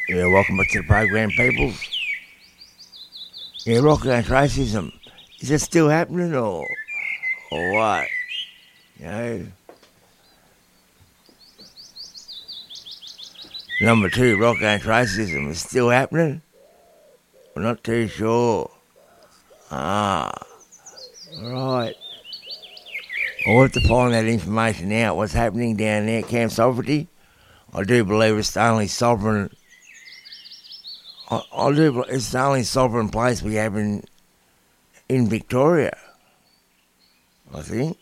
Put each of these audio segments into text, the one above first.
Yeah, welcome back to the program, peoples. Yeah, rock against racism. Is it still happening or what? You know? Number two, rock against racism is still happening? We're not too sure. Right. We'll have to find that information out. What's happening down there at Camp Sovereignty? I do believe it's the only sovereign. It's the only sovereign place we have in Victoria, I think.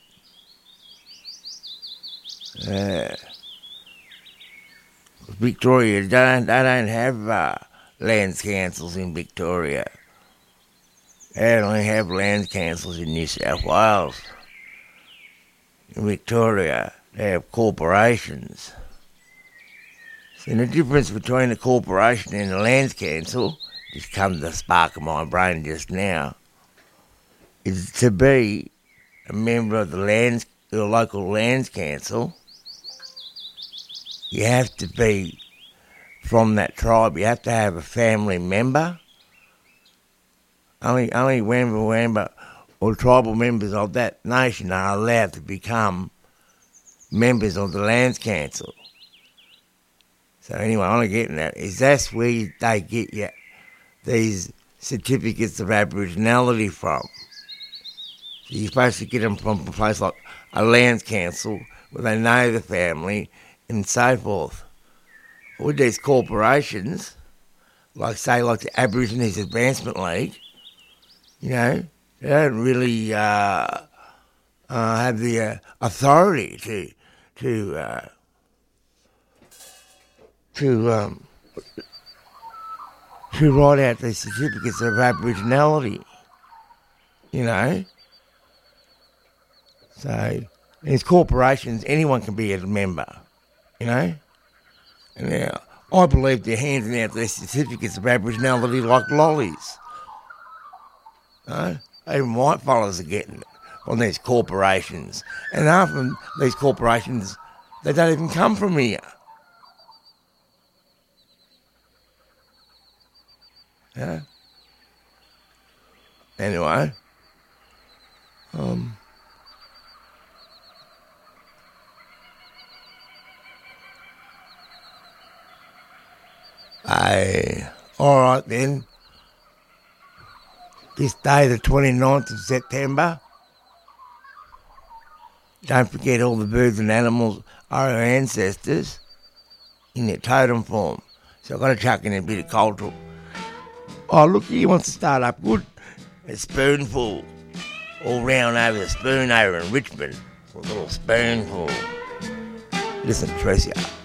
Victoria, they don't have lands councils in Victoria. They only have lands councils in New South Wales. In Victoria, they have corporations. So the difference between a corporation and a lands council, just come to the spark of my brain just now, is to be a member of the local lands council. You have to be from that tribe. You have to have a family member. Only member or tribal members of that nation are allowed to become members of the lands council. So anyway, all I'm getting at is that's where they get you these certificates of Aboriginality from. So you're supposed to get them from a place like a lands council where they know the family and so forth. With these corporations, like the Aborigines Advancement League, you know, they don't really have the authority to write out these certificates of Aboriginality, you know. So, these corporations, anyone can be a member, you know. And now, I believe they're handing out these certificates of Aboriginality like lollies. Even white fellas are getting it from these corporations. And often these corporations, they don't even come from here. Yeah. Anyway, all right then. This day, the 29th of September, don't forget all the birds and animals are our ancestors in their totem form. So I've got to chuck in a bit of cultural. Oh, look, he wants to start up good. A spoonful. All round over the spoon over in Richmond. A little spoonful. Listen, Tricia.